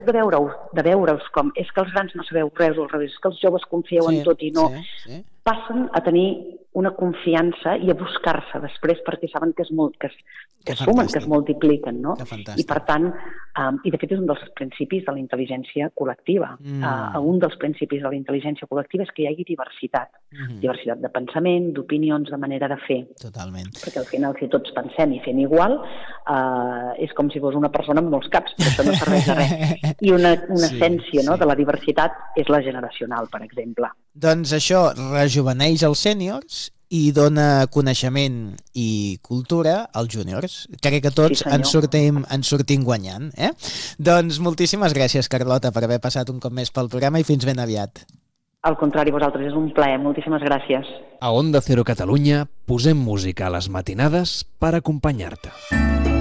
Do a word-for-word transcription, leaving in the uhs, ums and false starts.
de veure-us de veure-us com és que els grans no sabeu res, al revés, és que els joves confieu sí, en tot i no, sí, sí. passen a tenir una confiança i a buscar-se després perquè saben que es, molt, que es, que que es sumen, que es fantàstic. multipliquen, no? Que I per tant, um, i de fet és un dels principis de la intel·ligència col·lectiva. Mm. Uh, un dels principis de la intel·ligència col·lectiva és que hi hagi diversitat. Mm-hmm. Diversitat de pensament, d'opinions, de manera de fer. Totalment. Perquè al final, si tots pensem i fem igual, uh, és com si fos una persona amb molts caps, però això no serveix de res. I una, una sí, essència, no, sí, de la diversitat és la generacional, per exemple. Doncs això rejuveneix els sèniors i dona coneixement i cultura als júniors. Crec que tots sí, ens, sortim, ens sortim guanyant. Eh? Doncs moltíssimes gràcies, Carlota, per haver passat un cop més pel programa i fins ben aviat. Al contrari, vosaltres, és un plaer. Moltíssimes gràcies. A Onda Cero Catalunya posem música a les matinades per acompanyar-te.